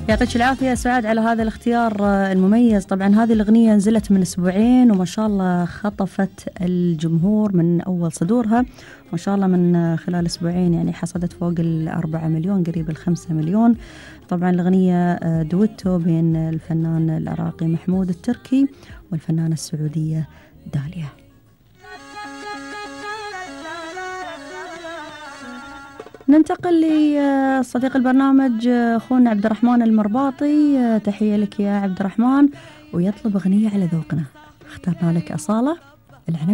يعطيك العافية سعاد على هذا الاختيار المميز. طبعا هذه الأغنية نزلت من أسبوعين وما شاء الله خطفت الجمهور من أول صدورها، ما شاء الله من خلال أسبوعين يعني حصدت فوق 4 مليون قريب 5 مليون. طبعا الأغنية دويتو بين الفنان العراقي محمود التركي والفنانة السعودية داليا. ننتقل لصديق البرنامج أخونا عبد الرحمن المرباطي. تحية لك يا عبد الرحمن، ويطلب أغنية على ذوقنا. اخترنا لك أصالة العنب.